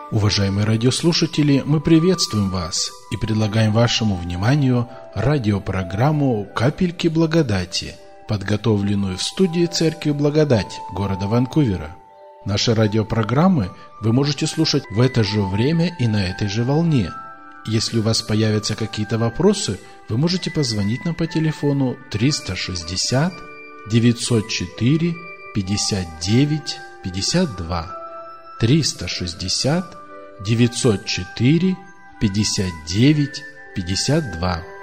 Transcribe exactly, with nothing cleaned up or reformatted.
Уважаемые радиослушатели, мы приветствуем вас и предлагаем вашему вниманию радиопрограмму «Капельки благодати», подготовленную в студии Церкви Благодать города Ванкувера. Наши радиопрограммы вы можете слушать в это же время и на этой же волне. Если у вас появятся какие-то вопросы, вы можете позвонить нам по телефону триста шестьдесят девятьсот четыре пятьдесят девять пятьдесят два. триста шестьдесят девятьсот четыре пятьдесят девять пятьдесят два.